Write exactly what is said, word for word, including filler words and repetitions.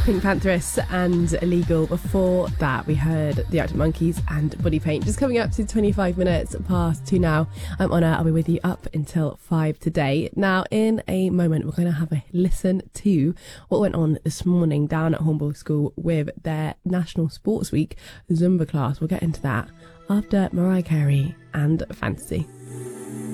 Pink Pantheress and Illegal. Before that, we heard the Arctic Monkeys and Body Paint. Just coming up to twenty-five minutes past two now. I'm Honor. I'll be with you up until five today. Now, in a moment, we're going to have a listen to what went on this morning down at Hornborough School with their National Sports Week Zumba class. We'll get into that after Mariah Carey and Fantasy.